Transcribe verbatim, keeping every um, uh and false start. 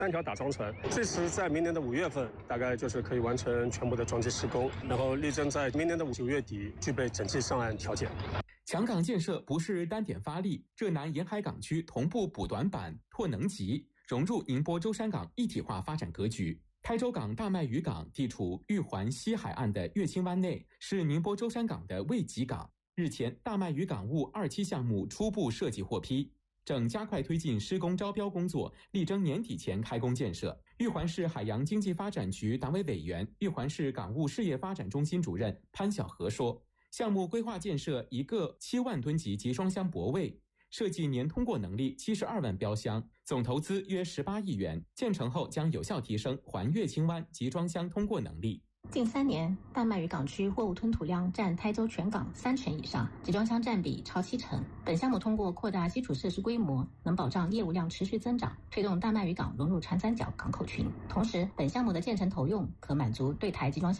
三条打桩船，最迟在明年的五月份，大概就是可以完成全部的装机施工，然后力争在明年的九月底具备整机上岸条件。 强港建设不是单点发力，浙南沿海港区同步补短板、拓能级，融入宁波舟山港一体化发展格局。台州港大麦渔港地处玉环西海岸的乐清湾内，是宁波舟山港的卫级港。日前，大麦渔港务二期项目初步设计获批，正加快推进施工招标工作，力争年底前开工建设。玉环市海洋经济发展局党委委员、玉环市港务事业发展中心主任潘晓和说，项目规划建设一个七万吨级集装箱泊位，设计年通过能力七十二万标箱，总投资约十八亿元。建成后将有效提升环乐清湾集装箱通过能力。 近三年，大麦渔港区货物吞吐量占台州全港三成以上，集装箱占比超七成。本项目通过扩大基础设施规模，能保障业务量持续增长，推动大麦渔港融入长三角港口群。同时，本项目的建成投用可满足对台集装箱